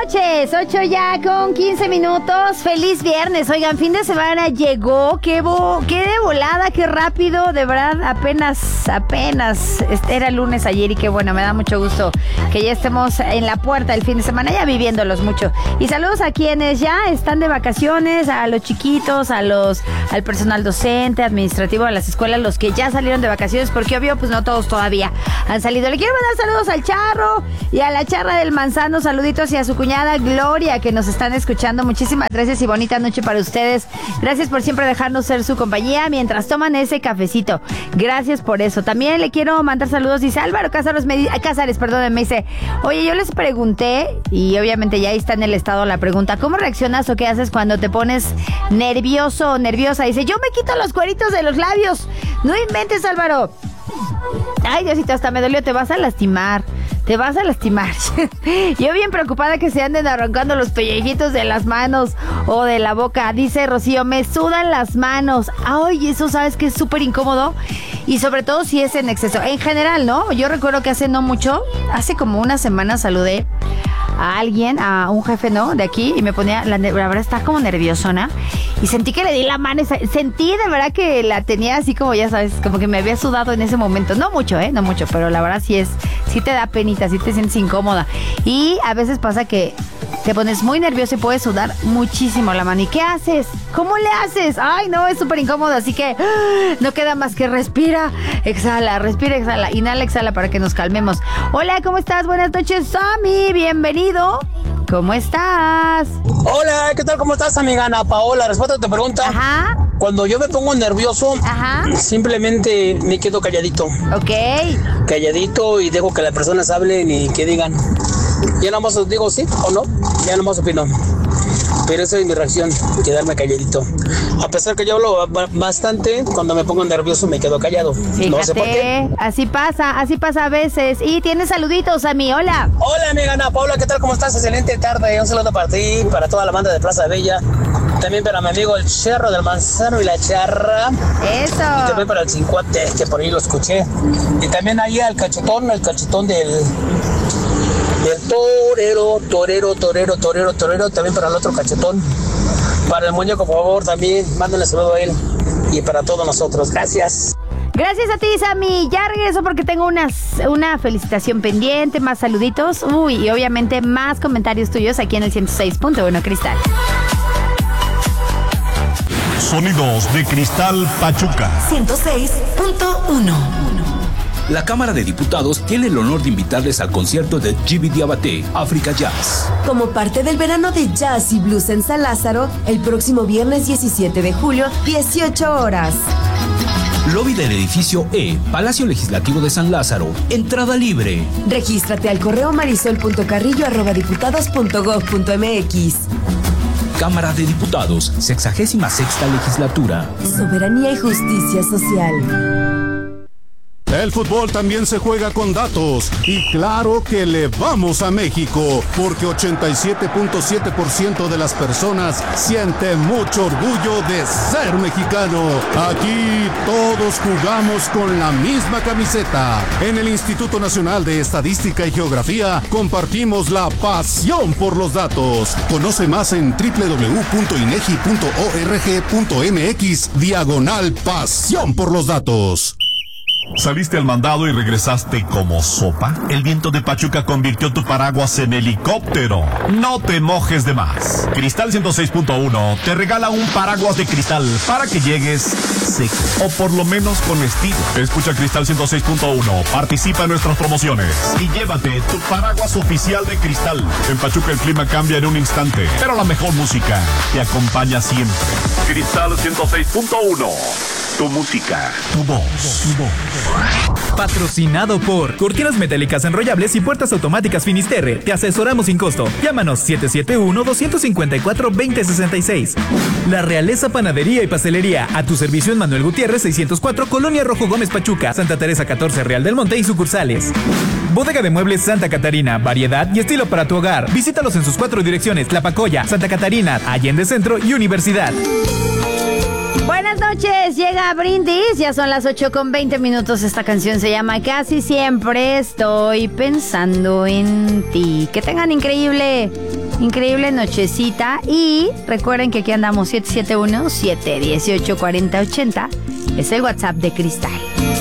noches, 8 ya con 15 minutos. Feliz viernes. Oigan, fin de semana llegó. Qué de volada, qué rápido. De verdad, apenas. Era lunes ayer y qué bueno, me da mucho gusto que ya estemos en la puerta del fin de semana, ya viviéndolos mucho. Y saludos a quienes ya están de vacaciones, a los chiquitos, al personal docente, administrativo de las escuelas, los que ya salieron de vacaciones, porque obvio, pues no todos todavía han salido. Le quiero mandar saludos al Charro y a la Charra del Manzano. Saluditos y a su cuñada Gloria, que nos están escuchando. Muchísimas gracias y bonita noche para ustedes. Gracias por siempre dejarnos ser su compañía mientras toman ese cafecito. Gracias por eso. También le quiero mandar saludos. Dice Álvaro Cázares, me dice, oye, yo les pregunté, y obviamente ya ahí está en el estado la pregunta, ¿cómo reaccionas o qué haces cuando te pones nervioso o nerviosa? Dice, yo me quito los cueritos de los labios. No inventes, Álvaro. Ay, Diosito, hasta me dolió. Te vas a lastimar. Yo bien preocupada que se anden arrancando los pellejitos de las manos o de la boca. Dice Rocío, me sudan las manos. Ay, eso sabes que es súper incómodo. Y sobre todo si es en exceso. En general, ¿no? Yo recuerdo que hace no mucho, hace como una semana saludé a alguien, a un jefe, ¿no? De aquí, y me ponía, la verdad, estaba como nerviosona. Y sentí que le di la mano, sentí de verdad que la tenía así como, ya sabes, como que me había sudado en ese momento. No mucho, pero la verdad sí te da penita, sí te sientes incómoda. Y a veces pasa que te pones muy nervioso y puedes sudar muchísimo la mano. ¿Y qué haces? ¿Cómo le haces? Ay, no, es súper incómodo, así que no queda más que respira, exhala, inhala, exhala para que nos calmemos. Hola, ¿cómo estás? Buenas noches, Sammy, bienvenido. ¿Cómo estás? Hola, ¿qué tal? ¿Cómo estás, amiga Ana Paola? Respuesta a tu pregunta. Ajá. Cuando yo me pongo nervioso, simplemente me quedo calladito. Ok. Calladito y dejo que las personas hablen y que digan. Ya nada más digo sí o no, ya nada más opino. Pero esa es mi reacción, quedarme calladito. A pesar que yo hablo bastante, cuando me pongo nervioso me quedo callado. Fíjate, no sé por qué. Así pasa a veces. Y tienes saluditos a mí, hola. Hola, amiga Ana Paula, ¿qué tal? ¿Cómo estás? Excelente tarde. Un saludo para ti, para toda la banda de Plaza Bella. También para mi amigo el Charro del Manzano y la Charra. Eso. Y también para el Cincuate, que por ahí lo escuché. Y también ahí al cachetón del torero, también para el otro cachetón. Para el muñeco, por favor, también mándenle saludo a él y para todos nosotros. Gracias. Gracias a ti, Sammy. Ya regreso porque tengo una felicitación pendiente, más saluditos, y obviamente más comentarios tuyos aquí en el 106.1 Cristal. Sonidos de Cristal Pachuca 106.1. La Cámara de Diputados tiene el honor de invitarles al concierto de Gibi Diabaté, África Jazz. Como parte del verano de jazz y blues en San Lázaro, el próximo viernes 17 de julio, 18 horas. Lobby del edificio E, Palacio Legislativo de San Lázaro. Entrada libre. Regístrate al correo marisol.carrillo@diputados.gov.mx. Cámara de Diputados, 66ª legislatura. Soberanía y justicia social. El fútbol también se juega con datos y claro que le vamos a México porque 87.7% de las personas siente mucho orgullo de ser mexicano. Aquí todos jugamos con la misma camiseta. En el Instituto Nacional de Estadística y Geografía compartimos la pasión por los datos. Conoce más en www.inegi.org.mx/pasión por los datos. ¿Saliste al mandado y regresaste como sopa? El viento de Pachuca convirtió tu paraguas en helicóptero. No te mojes de más. Cristal 106.1 te regala un paraguas de cristal para que llegues seco o por lo menos con estilo. Escucha Cristal 106.1, participa en nuestras promociones y llévate tu paraguas oficial de Cristal. En Pachuca el clima cambia en un instante, pero la mejor música te acompaña siempre. Cristal 106.1. Tu música, tu voz, tu voz. Patrocinado por Cortinas Metálicas Enrollables y Puertas Automáticas Finisterre. Te asesoramos sin costo. Llámanos 771-254-2066. La Realeza Panadería y Pastelería. A tu servicio en Manuel Gutiérrez 604, Colonia Rojo Gómez Pachuca, Santa Teresa 14, Real del Monte y sucursales. Bodega de Muebles Santa Catarina. Variedad y estilo para tu hogar. Visítalos en sus 4 direcciones: Tlapacoya, Santa Catarina, Allende Centro y Universidad. Buenas noches, llega Brindis, ya son las 8:20. Esta canción se llama Casi Siempre Estoy Pensando en Ti. Que tengan increíble nochecita y recuerden que aquí andamos 771-718-4080, es el WhatsApp de Cristal.